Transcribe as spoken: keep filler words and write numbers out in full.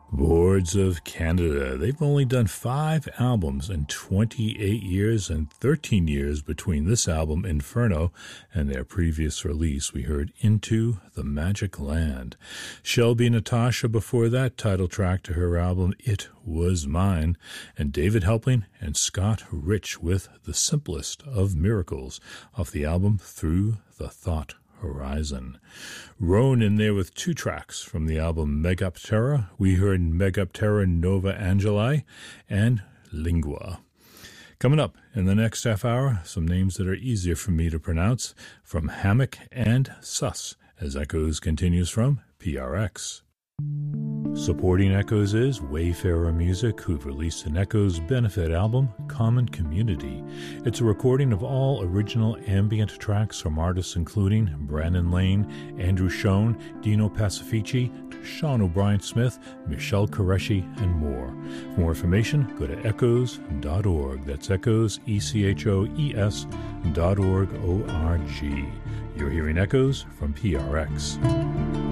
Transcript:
Boards of Canada. They've only done five albums in twenty-eight years and thirteen years between this album, Inferno, and their previous release. We heard Into the Magic Land. Shelby Natasha before that, title track to her album, It Was Mine, and David Helpling and Scott Rich with The Simplest of Miracles off the album Through the Thought Horizon. Roan in there with two tracks from the album Megaptera. We heard Megaptera Nova Angeli and Lingua. Coming up in the next half hour, some names that are easier for me to pronounce from Hammock and Sus as Echoes continues from P R X. Supporting Echoes is Wayfarer Music, who've released an Echoes benefit album, Common Community. It's a recording of all original ambient tracks from artists including Brandon Lane, Andrew Schoen, Dino Pacifici, Sean O'Brien Smith, Michelle Qureshi, and more. For more information, go to echoes dot org. That's Echoes, E C H O E S dot org, O R G. You're hearing Echoes from P R X.